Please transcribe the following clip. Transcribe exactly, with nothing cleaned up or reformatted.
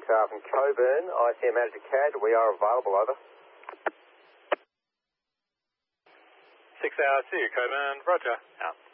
hour from Coburn, I C M Manager C A D, we are available, over. six hour two, Coburn, roger, out.